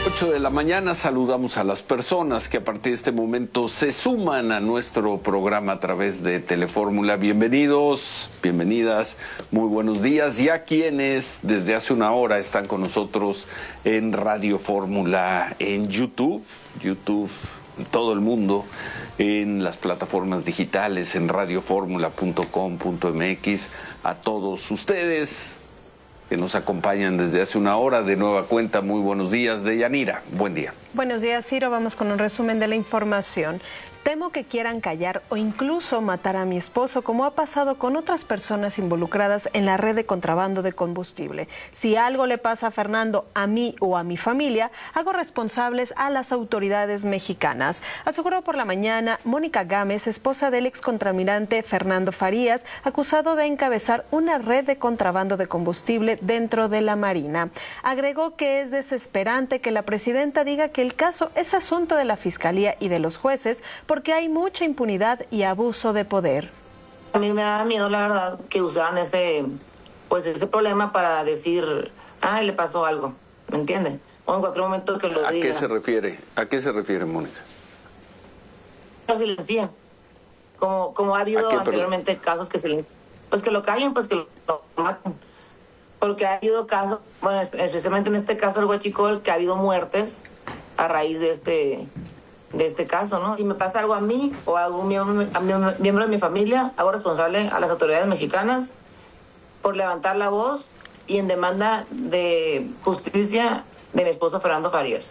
8 de la mañana saludamos a las personas que a partir de este momento se suman a nuestro programa a través de Telefórmula. Bienvenidos, bienvenidas, muy buenos días. Y a quienes desde hace una hora están con nosotros en Radio Fórmula, en YouTube, en todo el mundo, en las plataformas digitales, en radioformula.com.mx. A todos ustedes que nos acompañan desde hace una hora, de nueva cuenta, muy buenos días. Deyanira, buen día. Buenos días, Ciro. Vamos con un resumen de la información. Temo que quieran callar o incluso matar a mi esposo, como ha pasado con otras personas involucradas en la red de contrabando de combustible. Si algo le pasa a Fernando, a mí o a mi familia, hago responsables a las autoridades mexicanas, aseguró por la mañana Mónica Gámez, esposa del excontraalmirante Fernando Farías, acusado de encabezar una red de contrabando de combustible dentro de la Marina. Agregó que es desesperante que la presidenta diga que el caso es asunto de la Fiscalía y de los jueces, porque hay mucha impunidad y abuso de poder. A mí me da miedo, la verdad, que usaran este problema para decir, le pasó algo, ¿me entiende? O en cualquier momento que lo diga. ¿A qué se refiere? ¿A qué se refiere, Mónica? Lo silencian. Como ha habido anteriormente casos que silencian. Pues que lo callen, pues que lo maten. Porque ha habido casos, bueno, especialmente en este caso el Huachicol, que ha habido muertes a raíz de este caso, ¿no? Si me pasa algo a mí o a algún miembro de mi familia, hago responsable a las autoridades mexicanas por levantar la voz y en demanda de justicia de mi esposo Fernando Farías.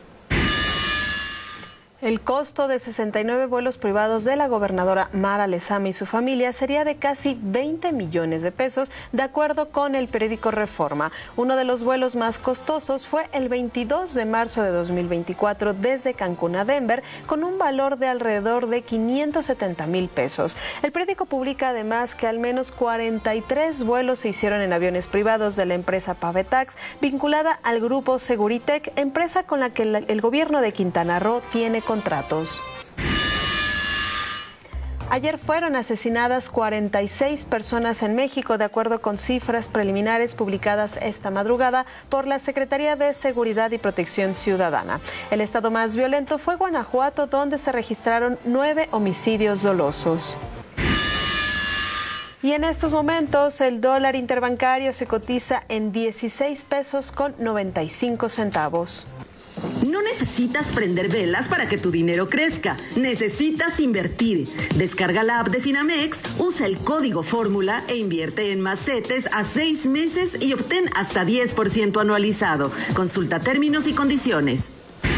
El costo de 69 vuelos privados de la gobernadora Mara Lezama y su familia sería de casi 20 millones de pesos, de acuerdo con el periódico Reforma. Uno de los vuelos más costosos fue el 22 de marzo de 2024 desde Cancún a Denver, con un valor de alrededor de 570,000 pesos. El periódico publica además que al menos 43 vuelos se hicieron en aviones privados de la empresa Pavetax, vinculada al grupo Seguritech, empresa con la que el gobierno de Quintana Roo tiene contratos. Ayer fueron asesinadas 46 personas en México, de acuerdo con cifras preliminares publicadas esta madrugada por la Secretaría de Seguridad y Protección Ciudadana. El estado más violento fue Guanajuato, donde se registraron 9 homicidios dolosos. Y en estos momentos el dólar interbancario se cotiza en 16 pesos con 95 centavos. No necesitas prender velas para que tu dinero crezca. Necesitas invertir. Descarga la app de Finamex, usa el código Fórmula e invierte en más CETES a 6 meses y obtén hasta 10% anualizado. Consulta términos y condiciones.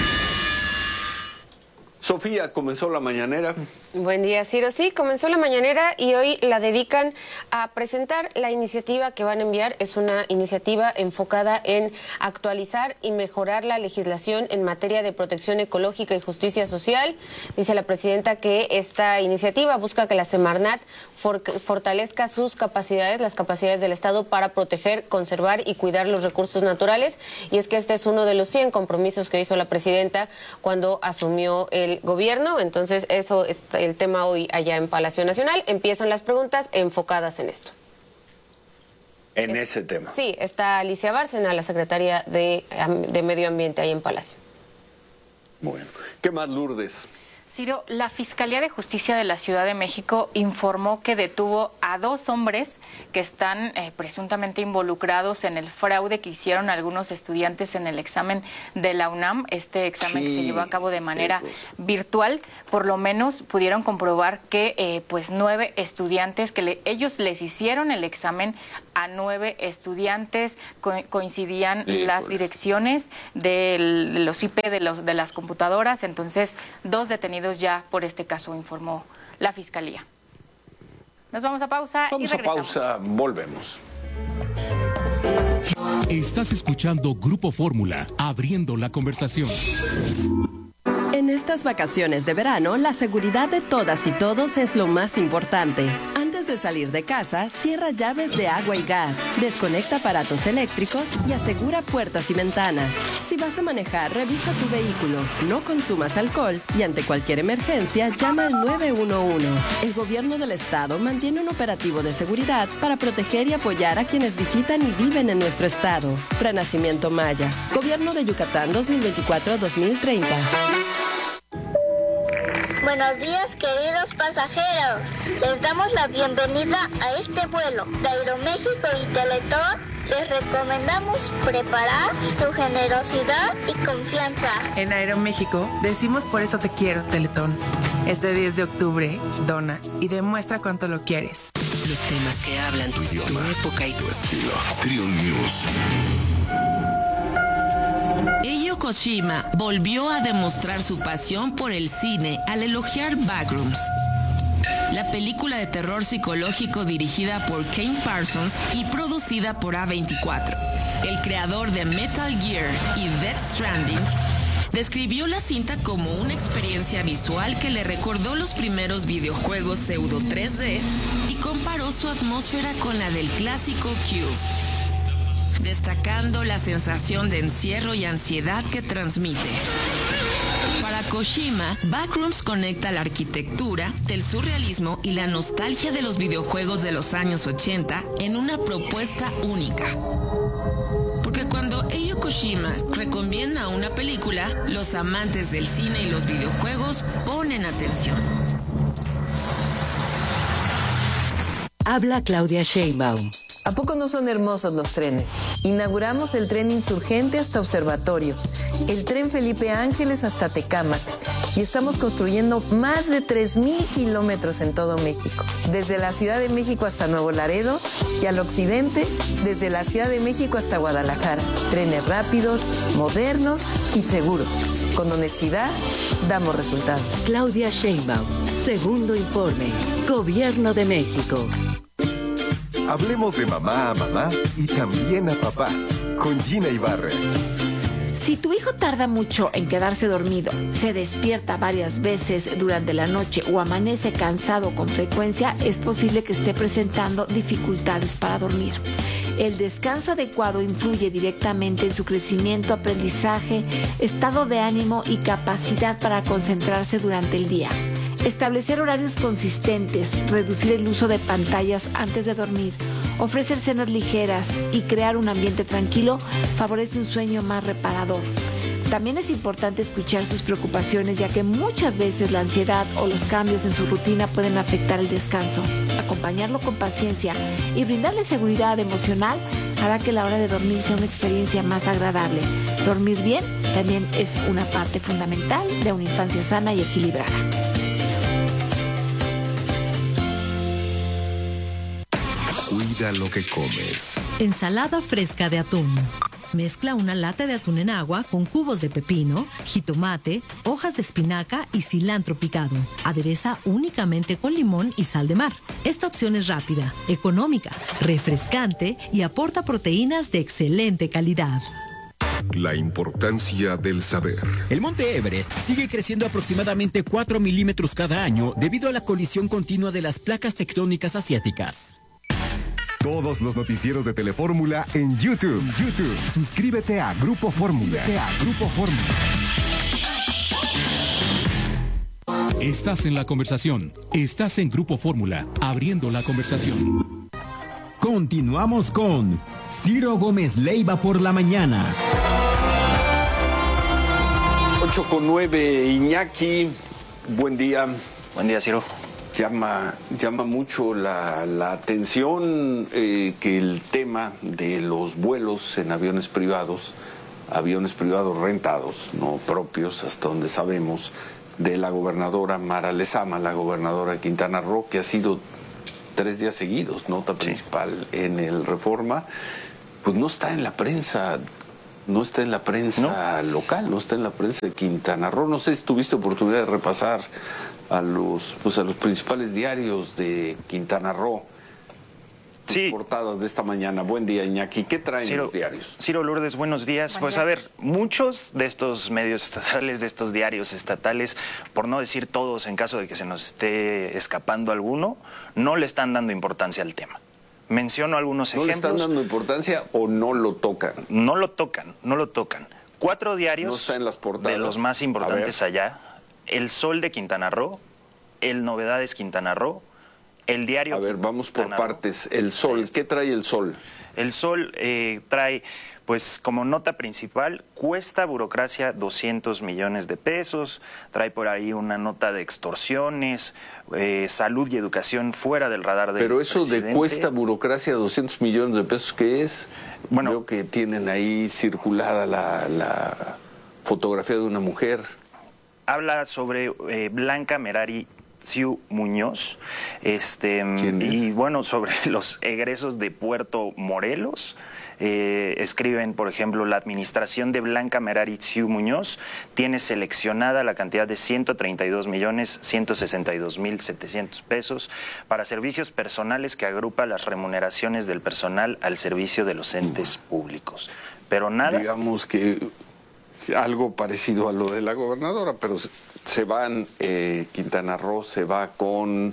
Sofía, comenzó la mañanera. Buen día, Ciro. Sí, comenzó la mañanera y hoy la dedican a presentar la iniciativa que van a enviar. Es una iniciativa enfocada en actualizar y mejorar la legislación en materia de protección ecológica y justicia social. Dice la presidenta que esta iniciativa busca que la Semarnat fortalezca sus capacidades, las capacidades del Estado para proteger, conservar y cuidar los recursos naturales. Y es que este es uno de los 100 compromisos que hizo la presidenta cuando asumió el gobierno. Entonces, eso es el tema hoy allá en Palacio Nacional. Empiezan las preguntas enfocadas en esto. En ese tema. Sí, está Alicia Bárcena, la secretaria de Medio Ambiente ahí en Palacio. Bueno, ¿qué más, Lourdes? Ciro, la Fiscalía de Justicia de la Ciudad de México informó que detuvo a 2 hombres que están presuntamente involucrados en el fraude que hicieron algunos estudiantes en el examen de la UNAM. Este examen que se llevó a cabo de manera virtual. Por lo menos pudieron comprobar que 9 estudiantes, que ellos les hicieron el examen a 9 estudiantes, coincidían las direcciones de los IP de las computadoras. Entonces, 2 detenidos ya por este caso, informó la Fiscalía. Nos vamos a pausa y regresamos. Vamos a pausa, volvemos. Estás escuchando Grupo Fórmula, abriendo la conversación. En estas vacaciones de verano, la seguridad de todas y todos es lo más importante. Antes de salir de casa, cierra llaves de agua y gas, desconecta aparatos eléctricos y asegura puertas y ventanas. Si vas a manejar, revisa tu vehículo, no consumas alcohol y ante cualquier emergencia, llama al 911. El gobierno del estado mantiene un operativo de seguridad para proteger y apoyar a quienes visitan y viven en nuestro estado. Renacimiento Maya, Gobierno de Yucatán 2024-2030. Buenos días, queridos pasajeros. Les damos la bienvenida a este vuelo de Aeroméxico y Teletón. Les recomendamos preparar su generosidad y confianza. En Aeroméxico decimos por eso te quiero, Teletón. Este 10 de octubre, dona y demuestra cuánto lo quieres. Los temas que hablan tu idioma, tu época y tu estilo. Trio News. Eiji Koshima volvió a demostrar su pasión por el cine al elogiar Backrooms, la película de terror psicológico dirigida por Kane Parsons y producida por A24. El creador de Metal Gear y Death Stranding describió la cinta como una experiencia visual que le recordó los primeros videojuegos pseudo 3D y comparó su atmósfera con la del clásico Cube, destacando la sensación de encierro y ansiedad que transmite. Para Koshima, Backrooms conecta la arquitectura, el surrealismo y la nostalgia de los videojuegos de los años 80 en una propuesta única. Porque cuando Eiji Koshima recomienda una película, los amantes del cine y los videojuegos ponen atención. Habla Claudia Sheinbaum. ¿A poco no son hermosos los trenes? Inauguramos el tren Insurgente hasta Observatorio, el tren Felipe Ángeles hasta Tecámac y estamos construyendo más de 3,000 kilómetros en todo México, desde la Ciudad de México hasta Nuevo Laredo y al occidente, desde la Ciudad de México hasta Guadalajara. Trenes rápidos, modernos y seguros. Con honestidad, damos resultados. Claudia Sheinbaum, segundo informe, Gobierno de México. Hablemos de mamá a mamá y también a papá, con Gina Ibarra. Si tu hijo tarda mucho en quedarse dormido, se despierta varias veces durante la noche o amanece cansado con frecuencia, es posible que esté presentando dificultades para dormir. El descanso adecuado influye directamente en su crecimiento, aprendizaje, estado de ánimo y capacidad para concentrarse durante el día. Establecer horarios consistentes, reducir el uso de pantallas antes de dormir, ofrecer cenas ligeras y crear un ambiente tranquilo favorece un sueño más reparador. También es importante escuchar sus preocupaciones, ya que muchas veces la ansiedad o los cambios en su rutina pueden afectar el descanso. Acompañarlo con paciencia y brindarle seguridad emocional hará que la hora de dormir sea una experiencia más agradable. Dormir bien también es una parte fundamental de una infancia sana y equilibrada. Cuida lo que comes. Ensalada fresca de atún. Mezcla una lata de atún en agua con cubos de pepino, jitomate, hojas de espinaca y cilantro picado. Adereza únicamente con limón y sal de mar. Esta opción es rápida, económica, refrescante y aporta proteínas de excelente calidad. La importancia del saber. El monte Everest sigue creciendo aproximadamente 4 milímetros cada año debido a la colisión continua de las placas tectónicas asiáticas. Todos los noticieros de Telefórmula en YouTube. Suscríbete a Grupo Fórmula. Estás en la conversación. Estás en Grupo Fórmula, abriendo la conversación. Continuamos con Ciro Gómez Leiva por la mañana. 8:09, Iñaki, buen día. Buen día, Ciro. Llama mucho la atención que el tema de los vuelos en aviones privados rentados, no propios, hasta donde sabemos, de la gobernadora Mara Lezama, la gobernadora de Quintana Roo, que ha sido 3 días seguidos, nota principal en el Reforma, pues no está en la prensa. No está en la prensa local, no está en la prensa de Quintana Roo. No sé si tuviste oportunidad de repasar a los principales diarios de Quintana Roo. tus portadas de esta mañana. Buen día, Iñaki. ¿Qué traen los diarios? Ciro Lourdes, buenos días. Pues a ver, muchos de estos medios estatales, de estos diarios estatales, por no decir todos, en caso de que se nos esté escapando alguno, no le están dando importancia al tema. Menciono algunos ejemplos. ¿No le están dando importancia o no lo tocan? No lo tocan. 4 diarios no está en las portadas. De los más importantes allá. El Sol de Quintana Roo, El Novedades Quintana Roo, El Diario. A ver, vamos por partes. El Sol, ¿qué trae el Sol? El Sol trae, pues como nota principal, cuesta burocracia 200 millones de pesos, trae por ahí una nota de extorsiones, salud y educación fuera del radar del Pero eso presidente. de cuesta burocracia 200 millones de pesos, ¿qué es? Bueno, veo que tienen ahí circulada la fotografía de una mujer. Habla sobre Blanca Merari Tsiu Muñoz, y bueno, sobre los egresos de Puerto Morelos. Escriben, por ejemplo, la administración de Blanca Merari Tsiu Muñoz tiene seleccionada la cantidad de 132.162.700 pesos para servicios personales que agrupa las remuneraciones del personal al servicio de los entes públicos. Pero nada. Digamos que algo parecido a lo de la gobernadora, pero se van, Quintana Roo se va con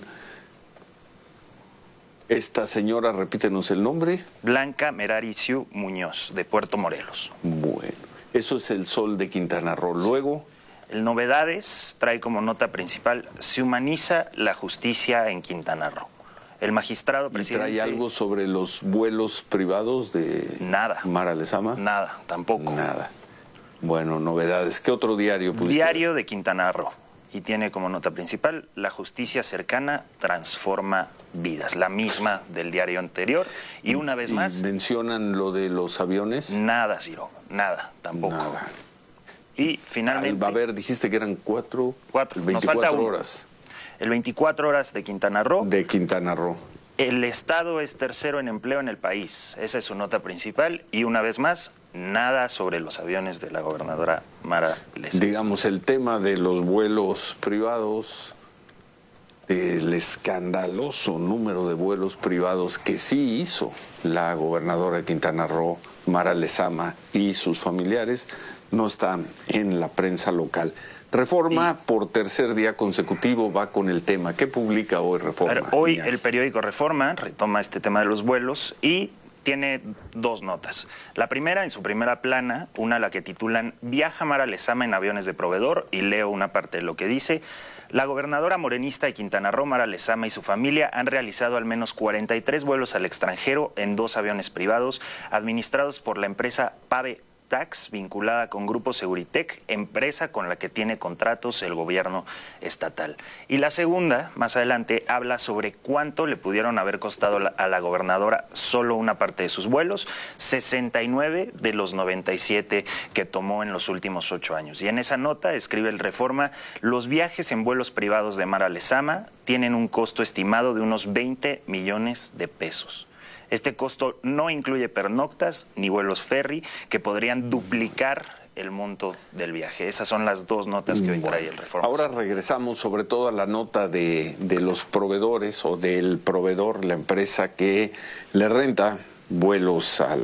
esta señora, repítenos el nombre. Blanca Merari Tsiu Muñoz, de Puerto Morelos. Bueno, eso es el Sol de Quintana Roo. Luego, el Novedades trae como nota principal: se humaniza la justicia en Quintana Roo. El magistrado presidente... ¿Y trae algo sobre los vuelos privados de Mara Lezama? Nada, tampoco. Nada. Bueno, Novedades. ¿Qué otro diario pudiste? Diario de Quintana Roo. Y tiene como nota principal: la justicia cercana transforma vidas. La misma del diario anterior. Y una vez más... ¿Mencionan lo de los aviones? Nada, Ciro. Nada, tampoco. Nada. Y finalmente... A ver, dijiste que eran 4. 24 Nos falta horas. El 24 horas de Quintana Roo. De Quintana Roo. El Estado es tercero en empleo en el país. Esa es su nota principal. Y una vez más, nada sobre los aviones de la gobernadora Mara Lezama. Digamos, el tema de los vuelos privados, del escandaloso número de vuelos privados que sí hizo la gobernadora de Quintana Roo, Mara Lezama, y sus familiares, no están en la prensa local. Reforma, por tercer día consecutivo, va con el tema. ¿Qué publica hoy Reforma? Hoy el periódico Reforma retoma este tema de los vuelos y tiene 2 notas. La primera, en su primera plana, una la que titulan "Viaja Mara Lezama en aviones de proveedor", y leo una parte de lo que dice: la gobernadora morenista de Quintana Roo, Mara Lezama, y su familia han realizado al menos 43 vuelos al extranjero en 2 aviones privados administrados por la empresa Pave Tax, vinculada con Grupo Seguritech, empresa con la que tiene contratos el gobierno estatal. Y la segunda, más adelante, habla sobre cuánto le pudieron haber costado a la gobernadora solo una parte de sus vuelos: 69 de los 97 que tomó en los últimos 8 años. Y en esa nota escribe el Reforma: los viajes en vuelos privados de Mara Lezama tienen un costo estimado de unos 20 millones de pesos. Este costo no incluye pernoctas ni vuelos ferry, que podrían duplicar el monto del viaje. Esas son las 2 notas que hoy trae el Reforma. Ahora regresamos sobre todo a la nota de los proveedores, o del proveedor, la empresa que le renta vuelos a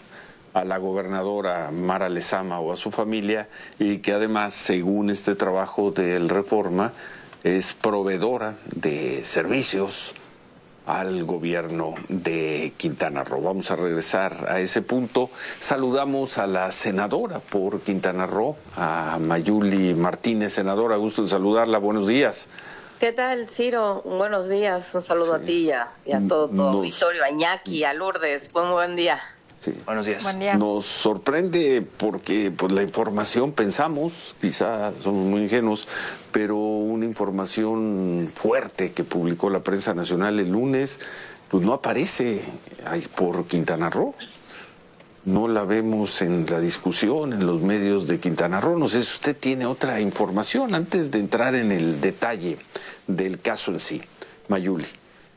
la gobernadora Mara Lezama o a su familia, y que además, según este trabajo del Reforma, es proveedora de servicios al gobierno de Quintana Roo. Vamos a regresar a ese punto. Saludamos a la senadora por Quintana Roo, a Mayuli Martínez. Senadora, gusto en saludarla. Buenos días. ¿Qué tal, Ciro? Buenos días. Un saludo a ti y a todo tu auditorio, a Iñaki, a Lourdes. Muy buen día. Sí. Buenos días. Buen día. Nos sorprende porque pues la información, pensamos, quizá somos muy ingenuos, pero una información fuerte que publicó la prensa nacional el lunes, pues no aparece ahí por Quintana Roo. No la vemos en la discusión, en los medios de Quintana Roo. No sé si usted tiene otra información antes de entrar en el detalle del caso en sí. Mayuli.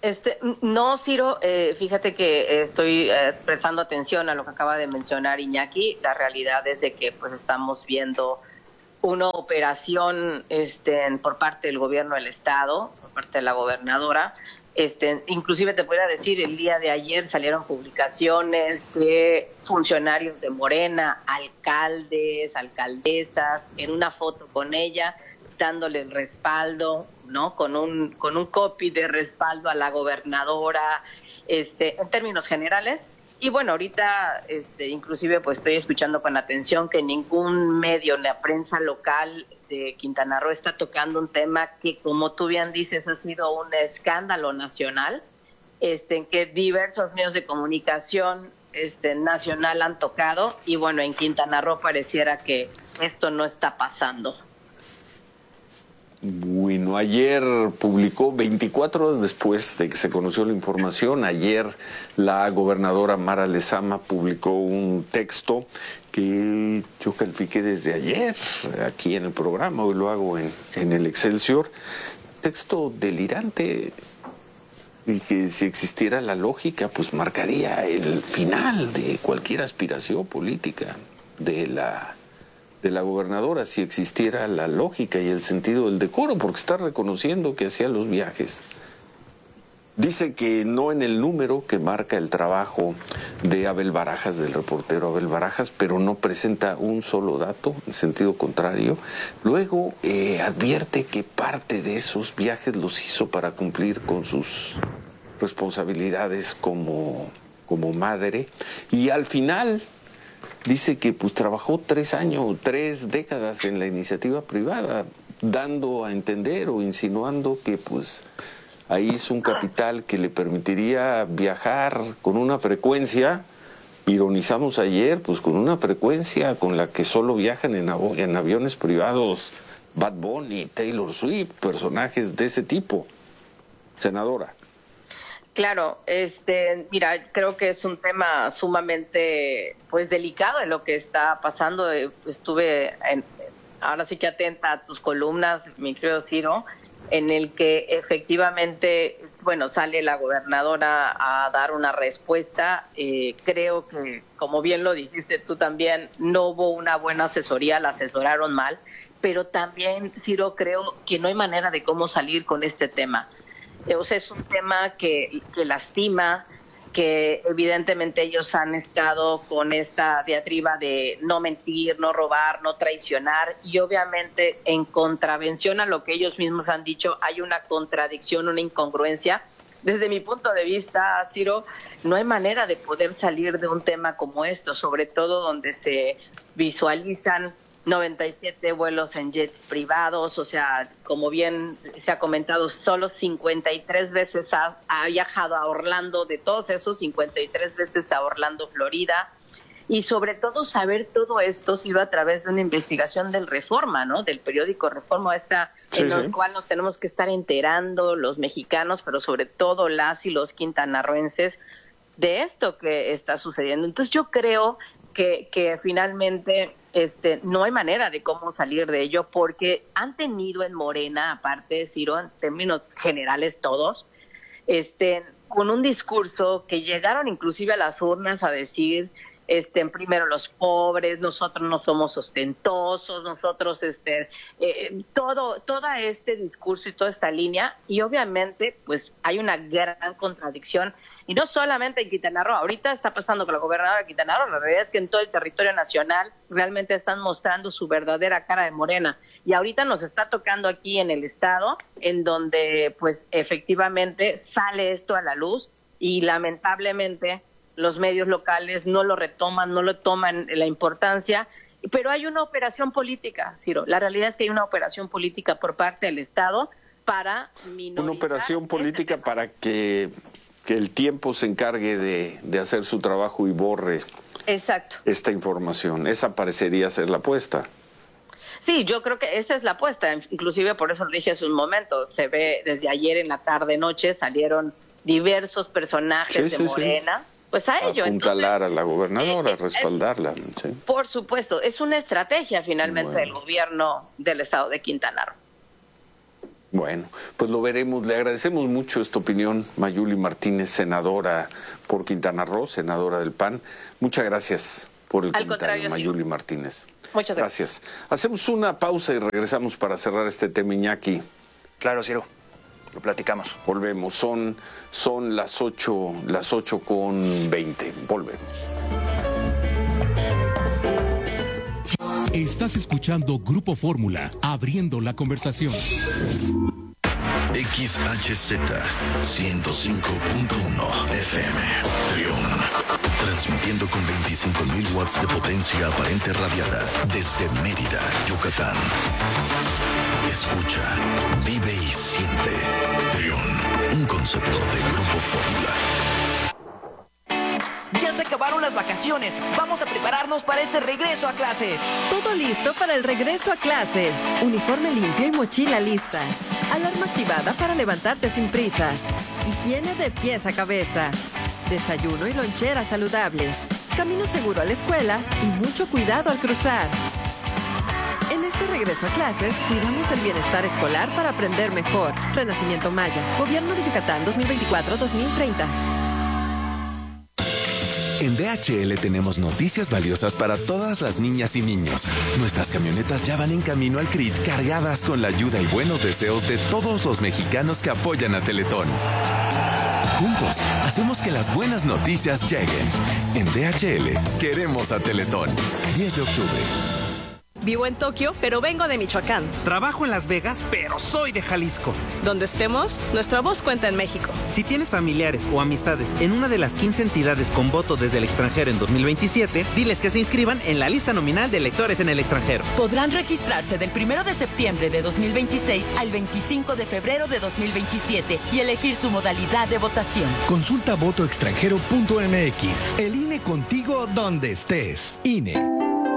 No, Ciro, fíjate que estoy prestando atención a lo que acaba de mencionar Iñaki. La realidad es de que pues estamos viendo una operación por parte del gobierno del estado, por parte de la gobernadora, Inclusive te podría decir, el día de ayer salieron publicaciones de funcionarios de Morena, alcaldes, alcaldesas, en una foto con ella, dándole el respaldo, ¿no? Con un copy de respaldo a la gobernadora, en términos generales. Y bueno, ahorita inclusive pues estoy escuchando con atención que ningún medio, ni la prensa local de Quintana Roo está tocando un tema que, como tú bien dices, ha sido un escándalo nacional, en que diversos medios de comunicación nacional han tocado, y bueno, en Quintana Roo pareciera que esto no está pasando. Bueno, ayer publicó, 24 horas después de que se conoció la información, ayer la gobernadora Mara Lezama publicó un texto que yo califiqué desde ayer aquí en el programa, hoy lo hago en el Excelsior, texto delirante, y que si existiera la lógica pues marcaría el final de cualquier aspiración política de la gobernadora, si existiera la lógica y el sentido del decoro, porque está reconociendo que hacía los viajes. Dice que no en el número que marca el trabajo de Abel Barajas, del reportero Abel Barajas, pero no presenta un solo dato, en sentido contrario. Luego advierte que parte de esos viajes los hizo para cumplir con sus responsabilidades como madre, y al final dice que pues trabajó 3 décadas en la iniciativa privada, dando a entender o insinuando que pues ahí es un capital que le permitiría viajar con una frecuencia, ironizamos ayer, pues con una frecuencia con la que solo viajan en aviones privados Bad Bunny, Taylor Swift, personajes de ese tipo. Senadora. Claro, mira, creo que es un tema sumamente pues delicado en lo que está pasando. Estuve ahora sí que atenta a tus columnas, mi querido Ciro, en el que efectivamente, bueno, sale la gobernadora a dar una respuesta. Creo que, como bien lo dijiste tú también, no hubo una buena asesoría, la asesoraron mal, pero también, Ciro, creo que no hay manera de cómo salir con este tema. O sea, es un tema que lastima, que evidentemente ellos han estado con esta diatriba de no mentir, no robar, no traicionar, y obviamente en contravención a lo que ellos mismos han dicho, hay una contradicción, una incongruencia. Desde mi punto de vista, Ciro, no hay manera de poder salir de un tema como esto, sobre todo donde se visualizan 97 vuelos en jets privados, o sea, como bien se ha comentado, solo 53 veces ha viajado a Orlando, de todos esos 53 veces a Orlando, Florida, y sobre todo saber todo esto se iba a través de una investigación del Reforma, ¿no? Del periódico Reforma, en el cual nos tenemos que estar enterando los mexicanos, pero sobre todo las y los quintanarroenses, de esto que está sucediendo. Entonces yo creo que finalmente no hay manera de cómo salir de ello, porque han tenido en Morena, aparte, Ciro, en términos generales todos, con un discurso que llegaron inclusive a las urnas a decir, primero los pobres, nosotros no somos ostentosos, nosotros, todo este discurso y toda esta línea, y obviamente pues hay una gran contradicción. Y no solamente en Quintana Roo, ahorita está pasando con la gobernadora de Quintana Roo, la realidad es que en todo el territorio nacional realmente están mostrando su verdadera cara de Morena. Y ahorita nos está tocando aquí en el estado, en donde pues efectivamente sale esto a la luz, y lamentablemente los medios locales no lo retoman, no lo toman la importancia, pero hay una operación política, Ciro. La realidad es que hay una operación política por parte del Estado para minorizar. Una operación política para que el tiempo se encargue de hacer su trabajo y borre esta información. Esa parecería ser la apuesta. Sí, yo creo que esa es la apuesta. Inclusive por eso lo dije hace un momento. Se ve desde ayer en la tarde-noche salieron diversos personajes de Morena. Sí. Pues a ello. Apuntalar a la gobernadora, respaldarla. Sí. Por supuesto, es una estrategia finalmente del gobierno del estado de Quintana Roo. Bueno, pues lo veremos. Le agradecemos mucho esta opinión, Mayuli Martínez, senadora por Quintana Roo, senadora del PAN. Muchas gracias por el comentario, Mayuli Martínez. Muchas gracias. Hacemos una pausa y regresamos para cerrar este tema, Iñaki. Claro, Ciro. Lo platicamos. Volvemos. Son las 8:20. Volvemos. Estás escuchando Grupo Fórmula, abriendo la conversación. XHZ 105.1 FM. Trión. Transmitiendo con 25.000 watts de potencia aparente radiada desde Mérida, Yucatán. Escucha, vive y siente. Trión, un concepto de Grupo Fórmula. Ya se acabaron las vacaciones. Vamos a prepararnos para este regreso a clases. Todo listo para el regreso a clases. Uniforme limpio y mochila lista. Alarma activada para levantarte sin prisas. Higiene de pies a cabeza. Desayuno y lonchera saludables. Camino seguro a la escuela y mucho cuidado al cruzar. En este regreso a clases, cuidamos el bienestar escolar para aprender mejor. Renacimiento Maya. Gobierno de Yucatán 2024-2030. En DHL tenemos noticias valiosas para todas las niñas y niños. Nuestras camionetas ya van en camino al CRIT cargadas con la ayuda y buenos deseos de todos los mexicanos que apoyan a Teletón. Juntos, hacemos que las buenas noticias lleguen. En DHL, queremos a Teletón. 10 de octubre. Vivo en Tokio, pero vengo de Michoacán. Trabajo en Las Vegas, pero soy de Jalisco. Donde estemos, nuestra voz cuenta en México. Si tienes familiares o amistades en una de las 15 entidades con voto desde el extranjero en 2027, diles que se inscriban en la lista nominal de electores en el extranjero. Podrán registrarse del 1 de septiembre de 2026 al 25 de febrero de 2027 y elegir su modalidad de votación. Consulta votoextranjero.mx. El INE contigo donde estés. INE.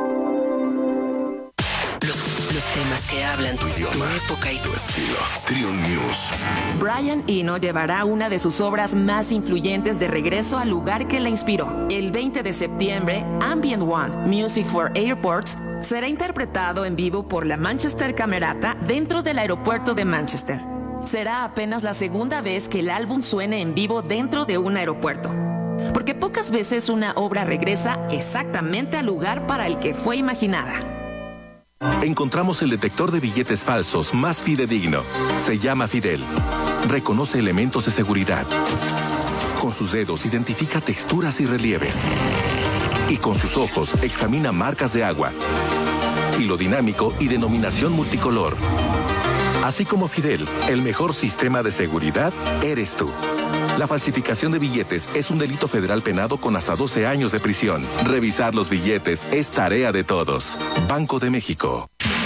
Los temas que hablan tu idioma, tu época y tu estilo. Trión News. Brian Eno llevará una de sus obras más influyentes de regreso al lugar que la inspiró. El 20 de septiembre, Ambient One, Music for Airports, será interpretado en vivo por la Manchester Camerata dentro del aeropuerto de Manchester. Será apenas la segunda vez que el álbum suene en vivo dentro de un aeropuerto. Porque pocas veces una obra regresa exactamente al lugar para el que fue imaginada. Encontramos el detector de billetes falsos más fidedigno. Se llama Fidel. Reconoce elementos de seguridad. Con sus dedos identifica texturas y relieves. Y con sus ojos examina marcas de agua. Hilo dinámico y denominación multicolor. Así como Fidel, el mejor sistema de seguridad eres tú. La falsificación de billetes es un delito federal penado con hasta 12 años de prisión. Revisar los billetes es tarea de todos. Banco de México.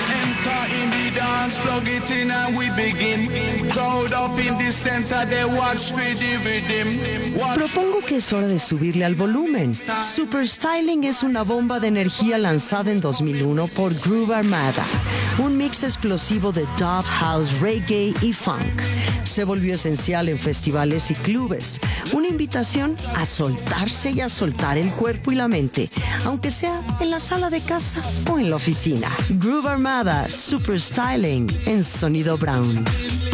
Propongo que es hora de subirle al volumen. Super Styling es una bomba de energía lanzada en 2001 por Groove Armada, un mix explosivo de dub, house, reggae y funk. Se volvió esencial en festivales y clubes. Una invitación a soltarse y a soltar el cuerpo y la mente, aunque sea en la sala de casa o en la oficina. Groove Armada, Super Styling en Sonido Brown.